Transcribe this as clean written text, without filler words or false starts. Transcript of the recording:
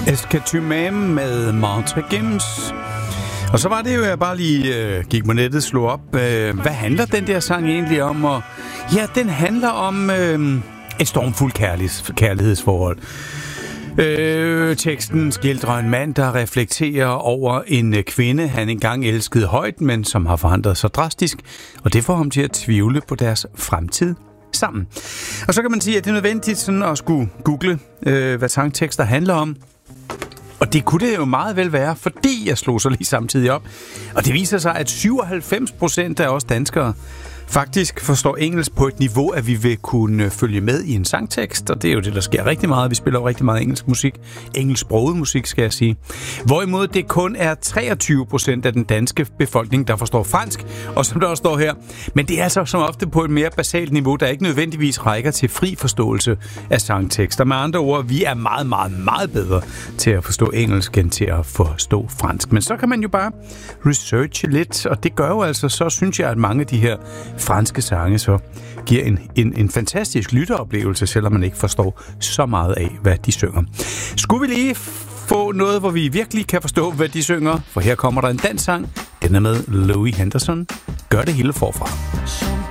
Escatymame med Martha Gims. Og så var det jo, jeg bare lige gik på nettet, slog op. Hvad handler den der sang egentlig om? Og ja, den handler om et stormfuldt kærlighedsforhold. Teksten skildrer en mand, der reflekterer over en kvinde, han engang elskede højt, men som har forandret sig drastisk. Og det får ham til at tvivle på deres fremtid sammen. Og så kan man sige, at det er nødvendigt sådan at skulle google, hvad sangtekster handler om. Og det kunne det jo meget vel være, fordi jeg slog så lige samtidig op. Og det viser sig, at 97% af os danskere faktisk forstår engelsk på et niveau, at vi vil kunne følge med i en sangtekst. Og det er jo det, der sker rigtig meget. Vi spiller jo rigtig meget engelsk musik. Engelsksproget musik, skal jeg sige. Hvorimod det kun er 23% af den danske befolkning, der forstår fransk. Og som der også står her. Men det er altså som ofte på et mere basalt niveau, der ikke nødvendigvis rækker til fri forståelse af sangtekster. Med andre ord, vi er meget, meget, meget bedre til at forstå engelsk end til at forstå fransk. Men så kan man jo bare researche lidt, og det gør jo altså, så synes jeg, at mange af de her franske sange så giver en fantastisk lytteoplevelse, selvom man ikke forstår så meget af, hvad de synger. Skulle vi lige få noget, hvor vi virkelig kan forstå, hvad de synger? For her kommer der en dansk sang. Den er med Louis Henderson. Gør det hele forfra.